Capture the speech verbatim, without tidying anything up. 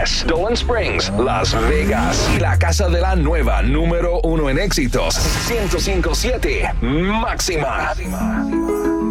West, Dolan Springs, Las Vegas y la casa de la nueva número uno en éxitos, ciento cinco punto siete Máxima.